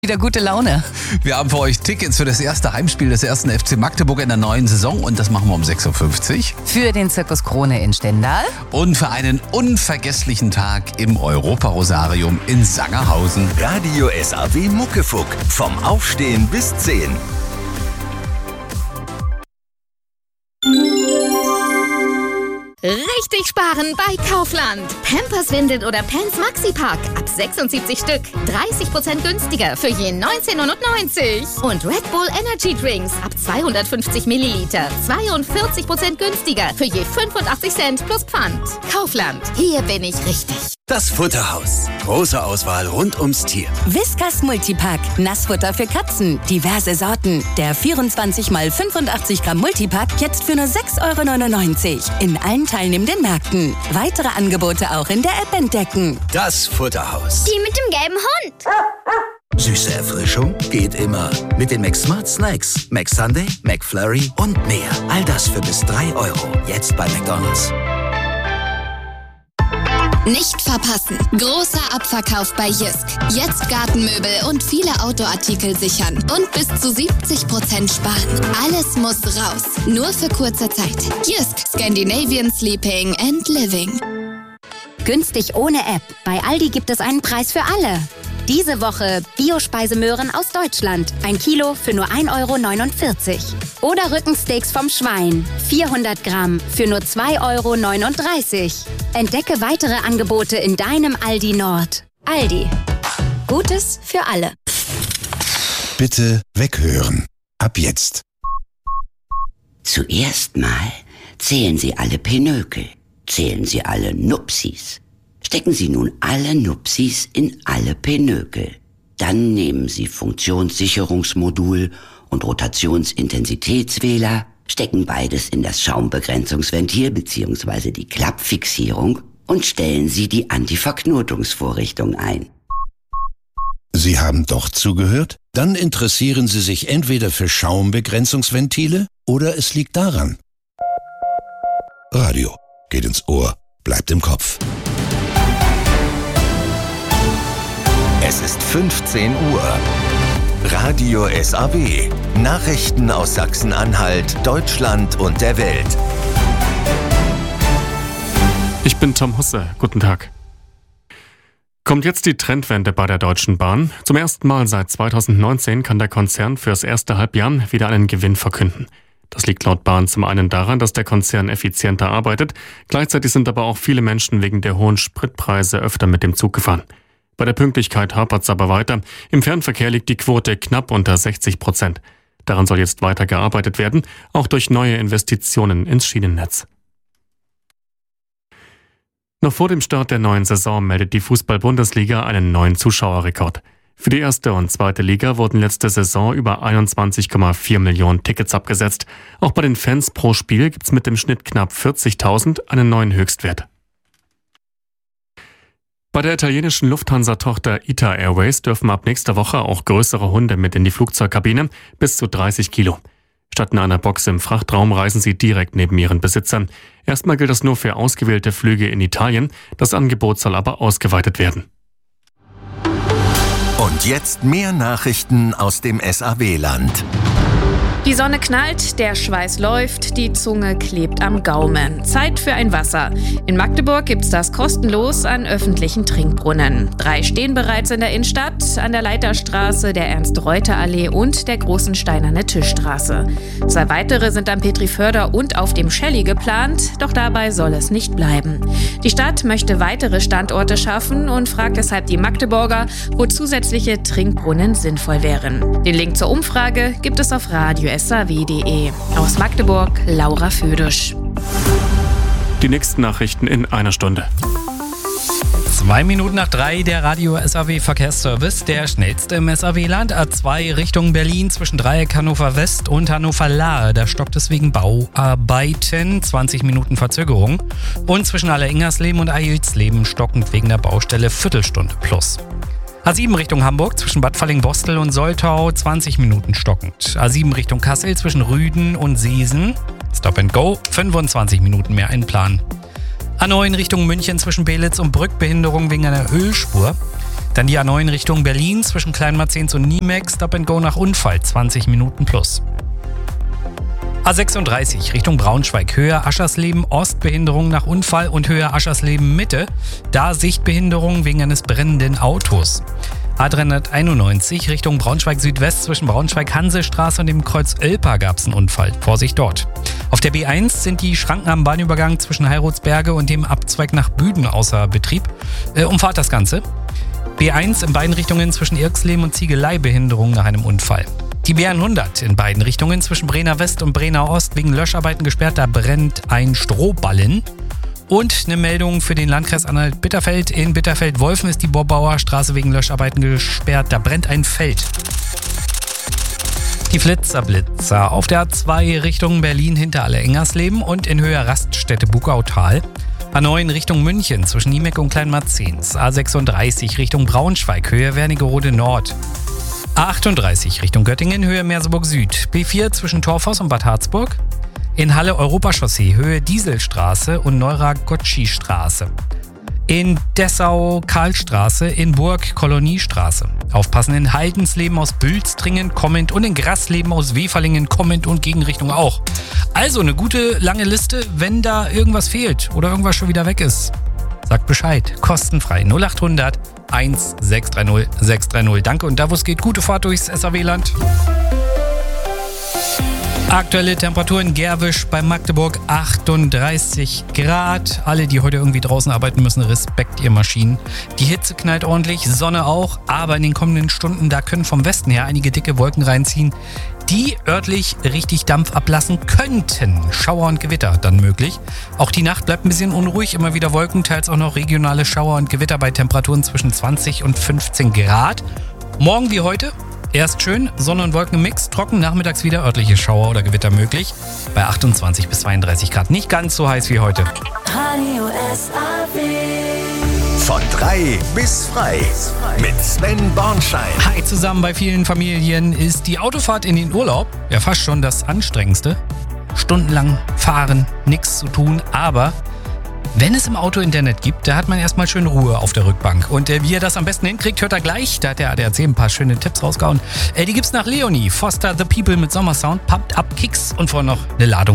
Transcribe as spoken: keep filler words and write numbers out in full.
Wieder gute Laune. Wir haben für euch Tickets für das erste Heimspiel des ersten F C Magdeburg in der neuen Saison und das machen wir um sechs Uhr fünfzig. Für den Zirkus Krone in Stendal. Und für einen unvergesslichen Tag im Europa-Rosarium in Sangerhausen. Radio S A W Muckefuck. Vom Aufstehen bis zehn. Richtig sparen bei Kaufland. Pampers, Windeln oder Pants Maxipack ab sechsundsiebzig Stück. dreißig Prozent günstiger für je neunzehn neunundneunzig. Und Red Bull Energy Drinks ab zweihundertfünfzig Milliliter. zweiundvierzig Prozent günstiger für je fünfundachtzig Cent plus Pfand. Kaufland, hier bin ich richtig. Das Futterhaus. Große Auswahl rund ums Tier. Whiskas Multipack. Nassfutter für Katzen. Diverse Sorten. Der vierundzwanzig mal fünfundachtzig Gramm Multipack jetzt für nur sechs Euro neunundneunzig. In allen teilnehmenden Märkten. Weitere Angebote auch in der App entdecken. Das Futterhaus. Die mit dem gelben Hund. Süße Erfrischung geht immer. Mit den McSmart Snacks. McSunday, McFlurry und mehr. All das für bis drei Euro. Jetzt bei McDonald's. Nicht verpassen. Großer Abverkauf bei Jysk. Jetzt Gartenmöbel und viele Outdoor-Artikel sichern. Und bis zu siebzig Prozent sparen. Alles muss raus. Nur für kurze Zeit. Jysk. Scandinavian Sleeping and Living. Günstig ohne App. Bei Aldi gibt es einen Preis für alle. Diese Woche Bio-Speisemöhren aus Deutschland. Ein Kilo für nur ein Euro neunundvierzig. Oder Rückensteaks vom Schwein. vierhundert Gramm für nur zwei Euro neununddreißig. Entdecke weitere Angebote in deinem Aldi Nord. Aldi. Gutes für alle. Bitte weghören. Ab jetzt. Zuerst mal zählen Sie alle Pinökel. Zählen Sie alle Nupsis. Stecken Sie nun alle Nupsis in alle Pinökel. Dann nehmen Sie Funktionssicherungsmodul und Rotationsintensitätswähler, stecken beides in das Schaumbegrenzungsventil bzw. die Klappfixierung und stellen Sie die Antiverknotungsvorrichtung ein. Sie haben doch zugehört? Dann interessieren Sie sich entweder für Schaumbegrenzungsventile oder es liegt daran. Radio geht ins Ohr, bleibt im Kopf. Es ist fünfzehn Uhr. Radio S A W. Nachrichten aus Sachsen-Anhalt, Deutschland und der Welt. Ich bin Tom Husse. Guten Tag. Kommt jetzt die Trendwende bei der Deutschen Bahn? Zum ersten Mal seit zweitausendneunzehn kann der Konzern fürs erste Halbjahr wieder einen Gewinn verkünden. Das liegt laut Bahn zum einen daran, dass der Konzern effizienter arbeitet. Gleichzeitig sind aber auch viele Menschen wegen der hohen Spritpreise öfter mit dem Zug gefahren. Bei der Pünktlichkeit hapert es aber weiter. Im Fernverkehr liegt die Quote knapp unter sechzig Prozent. Daran soll jetzt weiter gearbeitet werden, auch durch neue Investitionen ins Schienennetz. Noch vor dem Start der neuen Saison meldet die Fußball-Bundesliga einen neuen Zuschauerrekord. Für die erste und zweite Liga wurden letzte Saison über einundzwanzig Komma vier Millionen Tickets abgesetzt. Auch bei den Fans pro Spiel gibt es mit dem Schnitt knapp vierzigtausend einen neuen Höchstwert. Bei der italienischen Lufthansa-Tochter I T A Airways dürfen ab nächster Woche auch größere Hunde mit in die Flugzeugkabine, bis zu dreißig Kilo. Statt in einer Box im Frachtraum reisen sie direkt neben ihren Besitzern. Erstmal gilt das nur für ausgewählte Flüge in Italien, das Angebot soll aber ausgeweitet werden. Und jetzt mehr Nachrichten aus dem S A W-Land. Die Sonne knallt, der Schweiß läuft, die Zunge klebt am Gaumen. Zeit für ein Wasser. In Magdeburg gibt's das kostenlos an öffentlichen Trinkbrunnen. Drei stehen bereits in der Innenstadt, an der Leiterstraße, der Ernst-Reuter-Allee und der großen Steinerne Tischstraße. Zwei weitere sind am Petriförder und auf dem Schelli geplant, doch dabei soll es nicht bleiben. Die Stadt möchte weitere Standorte schaffen und fragt deshalb die Magdeburger, wo zusätzliche Trinkbrunnen sinnvoll wären. Den Link zur Umfrage gibt es auf radio s a w punkt d e. Aus Magdeburg, Laura Födusch. Die nächsten Nachrichten in einer Stunde. Zwei Minuten nach drei, der Radio S A W Verkehrsservice, der schnellste im S A W-Land. A zwei Richtung Berlin zwischen Dreieck Hannover West und Hannover Lahe. Da stockt es wegen Bauarbeiten, zwanzig Minuten Verzögerung. Und zwischen Aller-Ingersleben und Eilsleben stockend wegen der Baustelle Viertelstunde plus. A sieben Richtung Hamburg zwischen Bad Falling-Bostel und Soltau, zwanzig Minuten stockend. A sieben Richtung Kassel zwischen Rüden und Seesen, Stop and Go, fünfundzwanzig Minuten mehr einplanen. A neun Richtung München zwischen Belitz und Brück, Behinderung wegen einer Ölspur. Dann die A neun Richtung Berlin zwischen Kleinmarzens und Niemeck, Stop and Go nach Unfall, zwanzig Minuten plus. A sechsunddreißig Richtung Braunschweig, Höhe Aschersleben Ost, Behinderung nach Unfall und Höhe Aschersleben Mitte, da Sichtbehinderung wegen eines brennenden Autos. A dreihunderteinundneunzig Richtung Braunschweig Südwest zwischen Braunschweig-Hansestraße und dem Kreuz Oelpa gab es einen Unfall. Vorsicht dort. Auf der B eins sind die Schranken am Bahnübergang zwischen Heiratsberge und dem Abzweig nach Büden außer Betrieb. Äh, umfahrt das Ganze. B eins in beiden Richtungen zwischen Irksleben und Ziegelei Behinderung nach einem Unfall. Die B hundert in beiden Richtungen zwischen Brenner West und Brenner Ost wegen Löscharbeiten gesperrt, da brennt ein Strohballen. Und eine Meldung für den Landkreis Anhalt-Bitterfeld. In Bitterfeld-Wolfen ist die Borbauer Straße wegen Löscharbeiten gesperrt, da brennt ein Feld. Die Flitzerblitzer auf der A zwei Richtung Berlin hinter Alle-Engersleben und in Höhe Raststätte Bugautal. A neun Richtung München zwischen Niemeck und Kleinmarzens. A sechsunddreißig Richtung Braunschweig, Höhe Wernigerode Nord. A achtunddreißig Richtung Göttingen, Höhe Merseburg Süd. B vier zwischen Torfoss und Bad Harzburg. In Halle Europachaussee, Höhe Dieselstraße und Neura-Gottschi-Straße. In Dessau Karlstraße, in Burg Koloniestraße. Aufpassen in Haldensleben aus Bülstringen kommend und in Grassleben aus Weferlingen kommend und Gegenrichtung auch. Also eine gute lange Liste, wenn da irgendwas fehlt oder irgendwas schon wieder weg ist. Sagt Bescheid, kostenfrei null achthundert eins sechs drei null sechs drei null. Danke und da wo es geht, gute Fahrt durchs S A W-Land. Aktuelle Temperatur in Gerwisch bei Magdeburg achtunddreißig Grad. Alle, die heute irgendwie draußen arbeiten müssen, Respekt, ihr Maschinen. Die Hitze knallt ordentlich, Sonne auch, aber in den kommenden Stunden, da können vom Westen her einige dicke Wolken reinziehen, die örtlich richtig Dampf ablassen könnten. Schauer und Gewitter dann möglich. Auch die Nacht bleibt ein bisschen unruhig, immer wieder Wolken, teils auch noch regionale Schauer und Gewitter bei Temperaturen zwischen zwanzig und fünfzehn Grad. Morgen wie heute. Erst schön, Sonne und Wolken im Mix, trocken, nachmittags wieder örtliche Schauer oder Gewitter möglich. Bei achtundzwanzig bis zweiunddreißig Grad. Nicht ganz so heiß wie heute. Radio S A W. Von drei bis frei. Mit Sven Bornschein. Hi zusammen, bei vielen Familien ist die Autofahrt in den Urlaub ja fast schon das Anstrengendste. Stundenlang fahren, nichts zu tun, aber wenn es im Auto Internet gibt, da hat man erstmal schön Ruhe auf der Rückbank. Und äh, wie ihr das am besten hinkriegt, hört er gleich. Da hat der A D A C ein paar schöne Tipps rausgehauen. Äh, die gibt's nach Leonie. Foster the People mit Sommersound, Pumped Up Kicks und vorher noch eine Ladung